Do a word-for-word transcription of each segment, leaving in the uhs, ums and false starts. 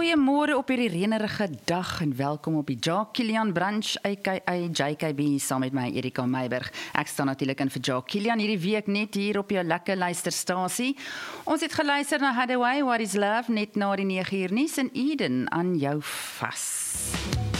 Goeiemôre op hierdie reënerige dag en welkom op die Jacques Kilian Brunch, aka J K B, saam met my Erika Meiberg. Ek staan natuurlik in vir Jacques Kilian hierdie week net hier op jou lekker luisterstasie. Ons het geluister na Hathaway, What is Love, net na die nege uur nuus in Eden aan jou vas.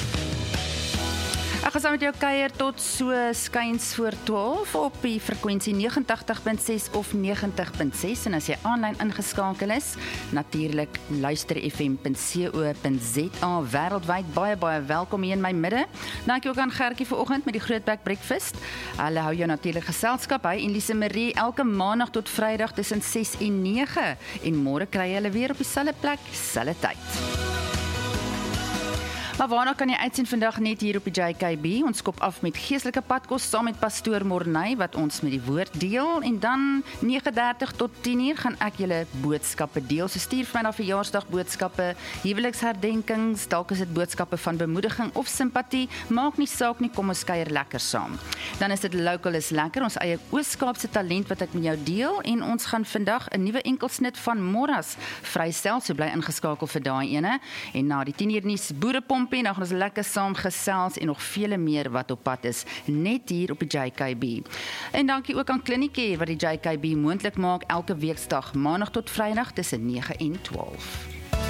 Ek gaan saam met jou kuier tot so skuins voor twaalf op die frekwensie negentig punt ses of negentig punt ses en as jy aanlyn ingeskakel is, natuurlik luister f m punt co punt z a wêreldwyd. Baie baie welkom hier in my midde. Dankie ook aan Gertjie vanoggend met die Grootbek Breakfast. Hulle hou jou natuurlik geselskap, hy en Lise Marie elke maandag tot Vrydag tussen ses en nege en môre kry jy hulle weer op dieselfde plek, dieselfde tyd. Maar waarna kan jy uitsien vandag net hier op die J K B? Ons skop af met geestelike padkos saam met pastoor Morney wat ons met die woord deel en dan nege dertig tot tien uur gaan ek julle boodskappe deel. So stuur vir my na verjaarsdag boodskappe, huweliksherdenkings, dalk is dit boodskappe van bemoediging of simpatie, maak nie saak nie, kom ons kuier lekker saam. Dan is dit Local is Lekker, ons eie Oos-Kaapse talent wat ek met jou deel en ons gaan vandag 'n nuwe enkelsnit van Morras vrystel, so bly ingeskakel vir daai ene. En na die tien uur nuus boerepomp en dan gaan ons lekker saam gesels en nog vele meer wat op pad is, net hier op die J K B. En dankie ook aan Clinicare wat die J K B moontlik maak elke weekdag, maandag tot Vrydag tussen nege en twaalf.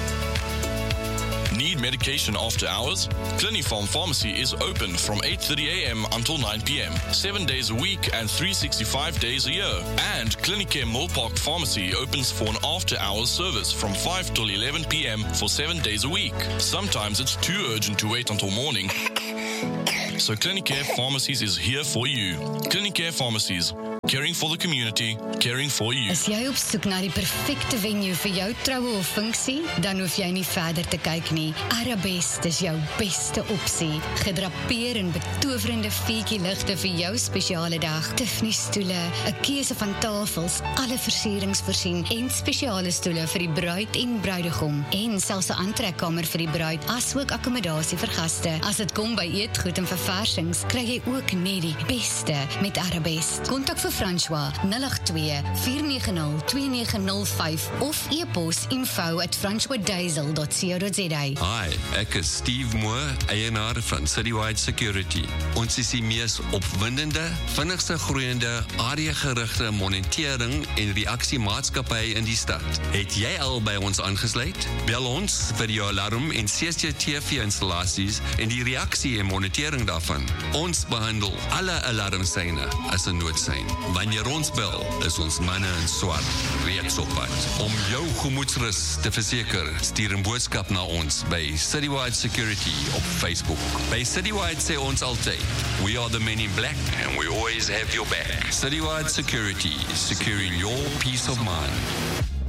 Need medication after hours? Clinifarm Pharmacy is open from eight thirty a m until nine p m, seven days a week and three hundred sixty-five days a year. And Clinicare Millpark Pharmacy opens for an after-hours service from five till eleven p m for seven days a week. Sometimes it's too urgent to wait until morning. So Clinicare Pharmacies is here for you. Clinicare Pharmacies, caring for the community, caring for you. As jy op soek na die perfekte venue vir jou troue of funksie, dan hoef jy nie verder te kyk nie. Arabest is jou beste opsie. Gedrapeer in betowerende vuurtjie ligte vir jou spesiale dag. Tiffany stoele, 'n keuse van tafels, alle versierings voorsien en spesiale stoele vir die bruid en bruidegom en selfs 'n aantrekkamer vir die bruid, asook akkommodasie vir gaste. As dit kom by eetgoed en verversings, kry jy ook net die beste met Arabest. Kontak vir François nul agt twee, vier nege nul, twee nege nul vyf of e-pos info at francois diesel dot co dot z a. Hi, ek is Steve Moore, eienaar van Citywide Security. Ons is die mees opwindende, vinnigste groeiende, areagerigte monitering en reaksiemaatskappy in die stad. Het jy al by ons aangesluit? Bel ons vir jou alarm en C C T V-installasies en die reaksie en monitering daarvan. Ons behandel alle alarmsyne as 'n noodsein. Wanneer ons bel, is ons manne in swart reeds op pad. Om jou gemoedsrus te verseker, stuur 'n boodskap na ons by Citywide Security op Facebook. By Citywide sê ons altyd, we are the men in black and we always have your back. Citywide Security, securing your peace of mind.